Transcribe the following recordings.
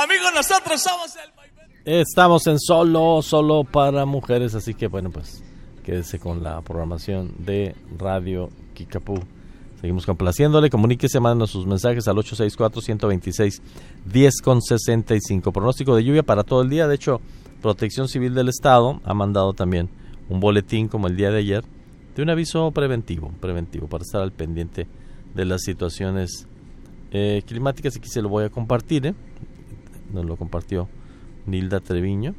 amigos, nosotros somos el Vaivén. Estamos en solo para mujeres, así que bueno, pues quédese con la programación de Radio Kickapoo. Seguimos complaciéndole, comuníquese, mándenos sus mensajes al 864-126-1065. Pronóstico de lluvia para todo el día. De hecho, Protección Civil del Estado ha mandado también un boletín como el día de ayer de un aviso preventivo para estar al pendiente de las situaciones climáticas. Aquí se lo voy a compartir, nos lo compartió Nilda Treviño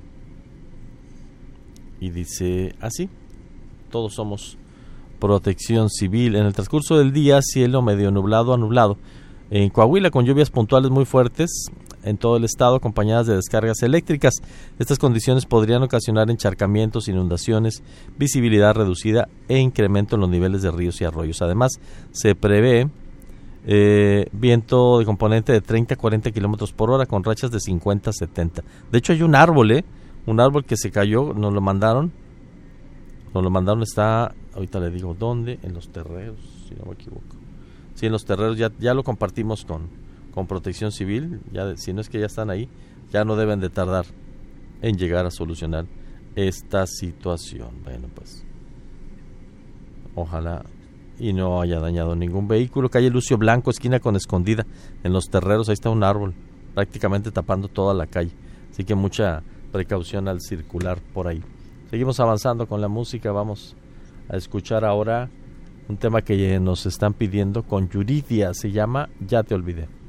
y dice así: todos somos Protección Civil. En el transcurso del día, cielo medio nublado a nublado en Coahuila, con lluvias puntuales muy fuertes en todo el estado, acompañadas de descargas eléctricas. Estas condiciones podrían ocasionar encharcamientos, inundaciones, visibilidad reducida e incremento en los niveles de ríos y arroyos. Además, se prevé viento de componente de 30 a 40 kilómetros por hora con rachas de 50 a 70. De hecho, hay un árbol que se cayó, nos lo mandaron, está, ahorita le digo dónde, en los terreros, si no me equivoco. Sí, en los terreros, ya lo compartimos con Protección Civil, ya, si no es que ya están ahí, ya no deben de tardar en llegar a solucionar esta situación. Bueno, pues ojalá y no haya dañado ningún vehículo. Calle Lucio Blanco, esquina con Escondida, en los terreros, ahí está un árbol prácticamente tapando toda la calle, así que mucha precaución al circular por ahí. Seguimos avanzando con la música, vamos a escuchar ahora un tema que nos están pidiendo con Yuridia, se llama Ya te olvidé.